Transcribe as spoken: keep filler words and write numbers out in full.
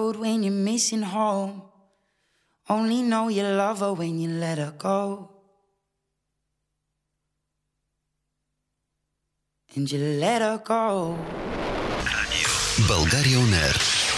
road when you're missing home. Only know you love her when you let her go. And you let her go. Bulgaria On Air.